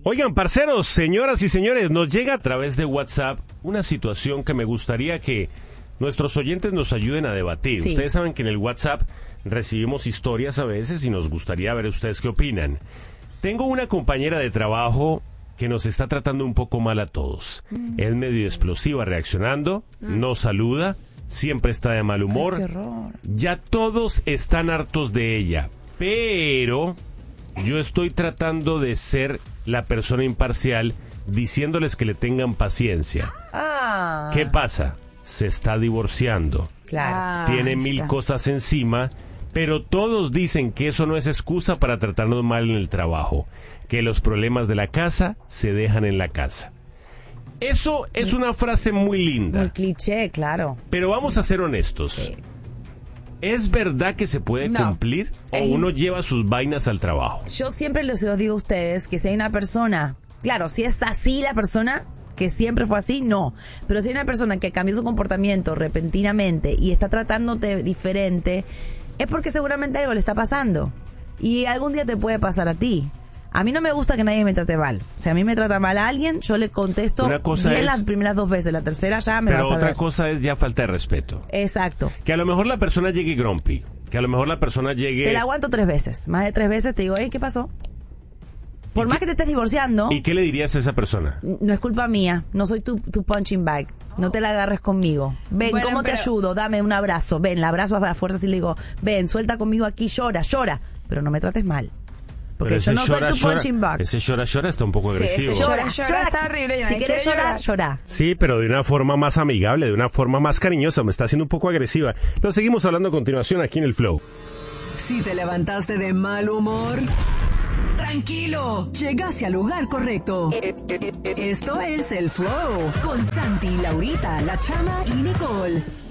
Oigan, parceros, señoras y señores, nos llega a través de WhatsApp una situación que me gustaría que nuestros oyentes nos ayuden a debatir. Sí. Ustedes saben que en el WhatsApp recibimos historias a veces y nos gustaría ver ustedes qué opinan. Tengo una compañera de trabajo que nos está tratando un poco mal a todos. Es medio explosiva reaccionando, no saluda, siempre está de mal humor. Ay, qué horror. Ya todos están hartos de ella, pero yo estoy tratando de ser la persona imparcial, diciéndoles que le tengan paciencia. Ah. ¿Qué pasa? Se está divorciando. Claro. Tiene ahí mil está. cosas encima, pero todos dicen que eso no es excusa para tratarnos mal en el trabajo, que los problemas de la casa se dejan en la casa. Eso es una frase muy linda, Muy cliché, claro. pero vamos a ser honestos. ¿Es verdad que se puede No. cumplir o Es- uno lleva sus vainas al trabajo? Yo siempre les digo a ustedes que si hay una persona, claro, si es así la persona, que siempre fue así, no. Pero si hay una persona que cambió su comportamiento repentinamente y está tratándote diferente, es porque seguramente algo le está pasando. Y algún día te puede pasar a ti. A mí no me gusta que nadie me trate mal. Si a mí me trata mal a alguien, yo le contesto Una cosa bien es- las primeras 2 veces. La tercera ya me Pero vas a otra ver. cosa es ya falta de respeto. Exacto. Que a lo mejor la persona llegue grumpy, que a lo mejor la persona llegue... Te la aguanto 3 veces. Más de 3 veces te digo, ¿qué pasó? Por ¿Y más qué- que te estés divorciando, ¿Y qué le dirías a esa persona? no es culpa mía. No soy tu punching bag. No te la agarres conmigo. Ven, Bueno, ¿cómo te pero- ayudo? Dame un abrazo. Ven, la abrazo a la fuerza y le digo, ven, suelta conmigo aquí, llora, llora. Pero no me trates mal. Porque Pero yo ese no soy llora, tu llora- punching bag. Ese llora está un poco Sí, agresivo. ese llora está aquí. horrible, ya Si nadie quieres quiere llorar, llora. Sí, pero de una forma más amigable, de una forma más cariñosa. Me está haciendo un poco agresiva. Lo seguimos hablando a continuación aquí en el Flow. Si te levantaste de mal humor, tranquilo, llegaste al lugar correcto. Esto es el Flow con Santi, Laurita, La Chama y Nicole.